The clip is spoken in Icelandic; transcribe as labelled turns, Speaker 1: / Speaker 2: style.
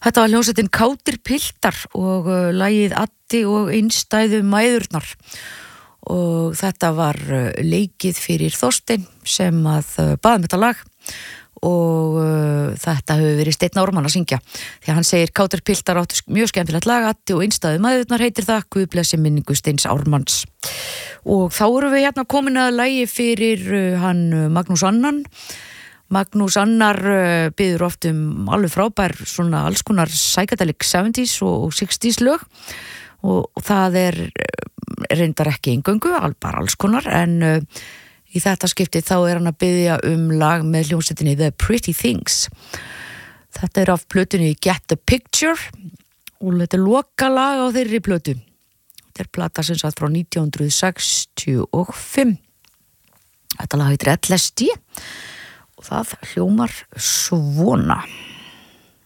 Speaker 1: Þetta var hljómsveitin Kátir piltar og lagið Addi og einstæðu mæðurnar og þetta var leikið fyrir Þorstein sem að bað þetta lag og þetta hefur verið Steinn Ármann að syngja því að hann segir Kátir piltar áttu mjög skemmtilegt lag, Addi og einstæðu mæðurnar heitir það, Guð blessi minningu Steins Ármanns. Og þá erum við hérna komin að lagi fyrir hann Magnús Annan. Magnús Annar biður oft alveg frábær svona alls konar psychedelic 70s og 60s lög og það reyndar ekki eingöngu, bara alls konar en í þetta skipti þá hann að biðja lag með hljómsveitinni The Pretty Things. Þetta af plötunni Get the Picture og þetta lokalag á þeirri plötu. Þetta plata sem sagt frá 1965. Þetta lag heitir LSD og það hljómar svona.